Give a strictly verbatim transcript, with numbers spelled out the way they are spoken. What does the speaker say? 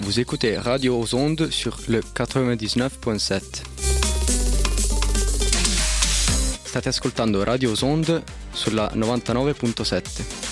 Vous écoutez Radio aux Ondes sur le quatre-vingt-diciannove virgola sette. State ascoltando Radio aux Ondes sulla novantanove virgola sette.